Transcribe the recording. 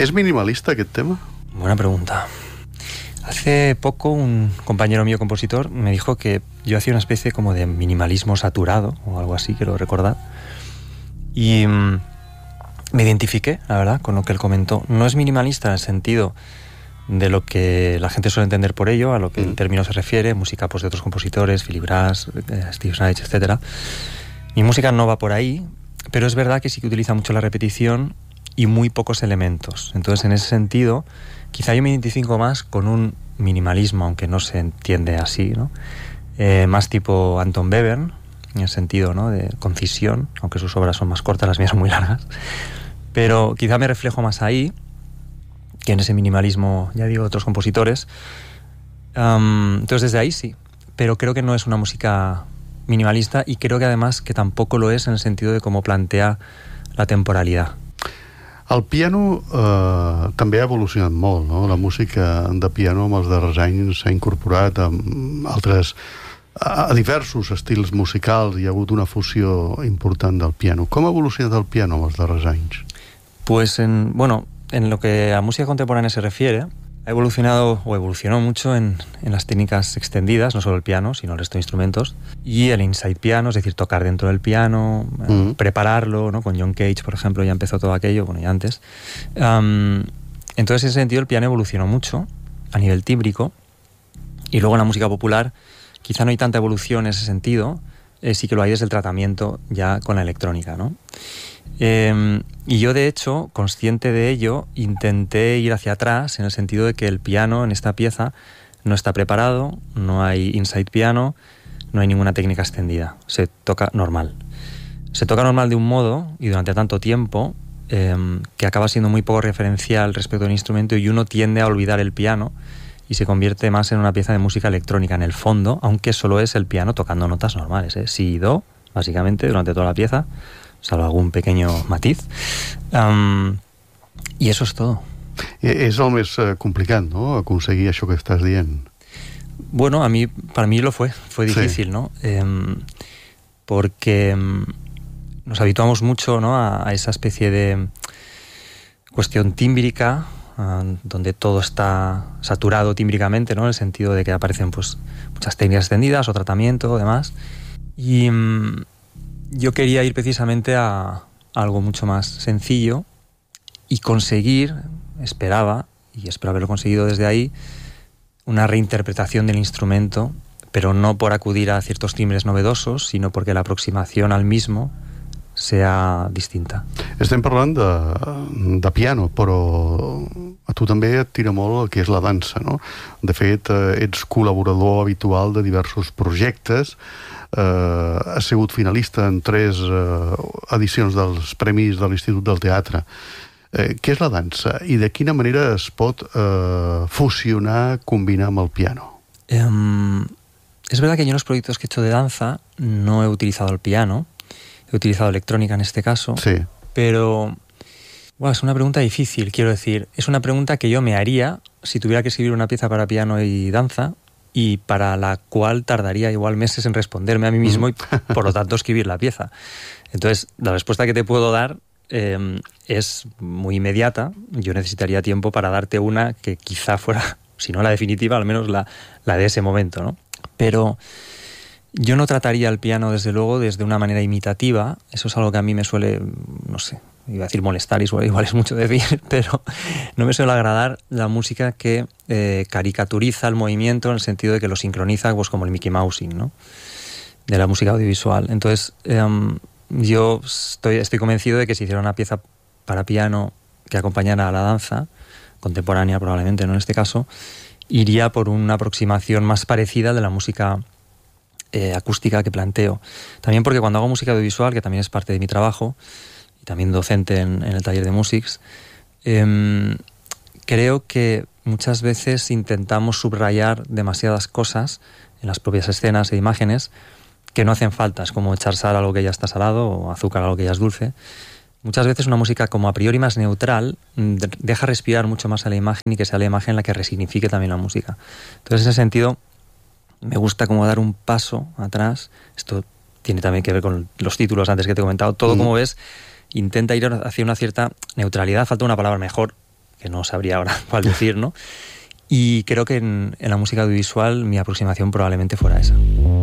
¿Es minimalista aquest tema? Buena pregunta. Hace poco un compañero mío compositor me dijo que yo hacía una especie como de minimalismo saturado o algo así, quiero recordar. Y me identifiqué, la verdad, con lo que él comentó. No es minimalista en el sentido de lo que la gente suele entender por ello, a lo que el término se refiere, música pues de otros compositores, Philip Glass, Steve Reich, etc. Mi música no va por ahí, pero es verdad que sí que utiliza mucho la repetición y muy pocos elementos. Entonces, en ese sentido, quizá yo me identifico más con un minimalismo, aunque no se entiende así, ¿no? Más tipo Anton Webern, en el sentido, ¿no?, de concisión, aunque sus obras son más cortas, las mías son muy largas. Pero quizá me reflejo más ahí que en ese minimalismo, ya digo, de otros compositores. Entonces, desde ahí sí. Pero creo que no es una música minimalista, y creo que además que tampoco lo es en el sentido de cómo plantea la temporalidad. El piano també ha evolucionat molt, no? La música de piano en els darrers anys s'ha incorporat a diversos estils musicals. Hi ha hagut una fusió important del piano. Com ha evolucionat el piano en els darrers anys? Pues en lo que a música contemporánea se refiere, ha evolucionado o evolucionó mucho en las técnicas extendidas, no solo el piano, sino el resto de instrumentos, y el inside piano, es decir, tocar dentro del piano, prepararlo, ¿no? Con John Cage, por ejemplo, ya empezó todo aquello, bueno, ya antes. Entonces, en ese sentido, el piano evolucionó mucho a nivel tímbrico, y luego en la música popular quizá no hay tanta evolución en ese sentido, sí que lo hay desde el tratamiento ya con la electrónica, ¿no? Y yo, de hecho, consciente de ello, intenté ir hacia atrás en el sentido de que el piano en esta pieza no está preparado, no hay inside piano, no hay ninguna técnica extendida, se toca normal. Se toca normal de un modo y durante tanto tiempo que acaba siendo muy poco referencial respecto al instrumento, y uno tiende a olvidar el piano y se convierte más en una pieza de música electrónica en el fondo, aunque solo es el piano tocando notas normales, si y do, básicamente, durante toda la pieza, salvo algún pequeño matiz. I eso es todo. És el més complicat, no?, aconseguir això que estàs dient. Bueno, para mí lo fue difícil, sí. ¿No? Porque nos habituamos mucho, ¿no?, a esa especie de cuestión tímbrica, donde todo está saturado tímbricamente, ¿no?, en el sentido de que aparecen pues muchas técnicas extendidas o tratamiento, demás. Y yo quería ir precisamente a algo mucho más sencillo y conseguir, esperaba, y espero haberlo conseguido desde ahí, una reinterpretación del instrumento, pero no por acudir a ciertos timbres novedosos, sino porque la aproximación al mismo sea distinta. Estem parlant de piano, però a tu també et tira molt el que és la dansa, no? De fet, ets col·laborador habitual de diversos projectes, has sigut finalista en 3 edicions dels Premis de l'Institut del Teatre. Què és la dansa i de quina manera es pot fusionar, combinar amb el piano? Es verdad que yo en los proyectos que he hecho de danza no he utilizado el piano, he utilizado electrónica en este caso, sí. Pero es una pregunta difícil, quiero decir, es una pregunta que yo me haría si tuviera que escribir una pieza para piano y danza, y para la cual tardaría igual meses en responderme a mí mismo y por lo tanto escribir la pieza. Entonces, la respuesta que te puedo dar es muy inmediata. Yo necesitaría tiempo para darte una que quizá fuera, si no la definitiva, al menos la de ese momento, ¿no? Pero yo no trataría el piano, desde luego, desde una manera imitativa. Eso es algo que a mí me suele, no sé, iba a decir molestar, igual es mucho decir, pero no me suele agradar la música que caricaturiza el movimiento, en el sentido de que lo sincroniza, pues como el Mickey Mousing, ¿no?, de la música audiovisual. Entonces, yo estoy convencido de que si hiciera una pieza para piano que acompañara a la danza, contemporánea probablemente, ¿no?, en este caso, iría por una aproximación más parecida de la música acústica que planteo. También porque cuando hago música audiovisual, que también es parte de mi trabajo, y también docente en el taller de Musics, creo que muchas veces intentamos subrayar demasiadas cosas en las propias escenas e imágenes que no hacen falta. Es como echar sal a algo que ya está salado o azúcar a algo que ya es dulce. Muchas veces una música como a priori más neutral deja respirar mucho más a la imagen, y que sea la imagen la que resignifique también la música. Entonces, en ese sentido, me gusta como dar un paso atrás. Esto tiene también que ver con los títulos antes que te he comentado. Todo, como ves, intenta ir hacia una cierta neutralidad. Falta una palabra mejor que no sabría ahora cuál decir, ¿no? Y creo que en la música audiovisual mi aproximación probablemente fuera esa.